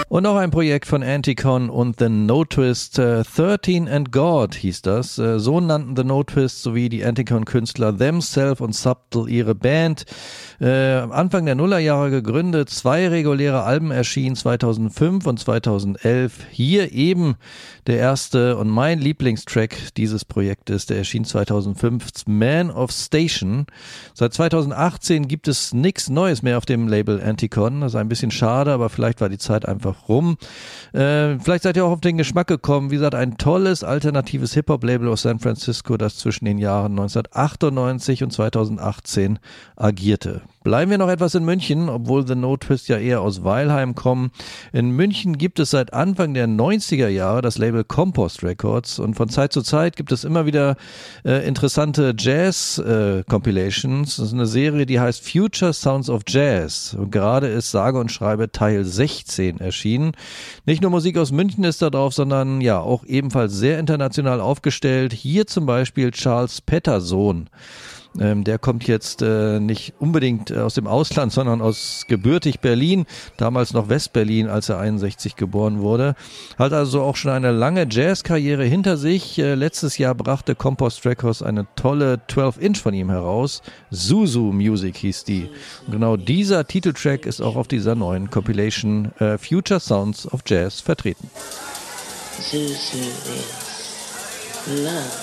Und noch ein Projekt von Anticon und The No Twist, 13 and God hieß das. So nannten The No Twist sowie die Anticon-Künstler Themselves und Subtle ihre Band. Anfang der Nullerjahre gegründet, 2 reguläre Alben erschienen 2005 und 2011. Hier eben der erste und mein Lieblingstrack dieses Projektes, der erschien 2005, Man of Station. Seit 2018 gibt es nichts Neues mehr auf dem Label Anticon. Das ist ein bisschen schade, aber vielleicht war die Zeit einfach rum. Vielleicht seid ihr auch auf den Geschmack gekommen. Wie gesagt, ein tolles alternatives Hip-Hop-Label aus San Francisco, das zwischen den Jahren 1998 und 2018 agierte. Bleiben wir noch etwas in München, obwohl The No Twist ja eher aus Weilheim kommen. In München gibt es seit Anfang der 90er Jahre das Label Compost Records und von Zeit zu Zeit gibt es immer wieder interessante Jazz-Compilations. Das ist eine Serie, die heißt Future Sounds of Jazz und gerade ist sage und schreibe Teil 16 erschienen. Nicht nur Musik aus München ist da drauf, sondern ja auch ebenfalls sehr international aufgestellt. Hier zum Beispiel Charles Petterson. Der kommt jetzt nicht unbedingt aus dem Ausland, sondern aus gebürtig Berlin, damals noch Westberlin, als er 61 geboren wurde. Hat also auch schon eine lange Jazzkarriere hinter sich. Letztes Jahr brachte Compost Records eine tolle 12-Inch von ihm heraus. Zuzu Music hieß die. Und genau dieser Titeltrack ist auch auf dieser neuen Compilation Future Sounds of Jazz vertreten. Zuzu is love.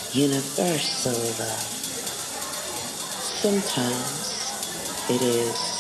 Universal love. Sometimes it is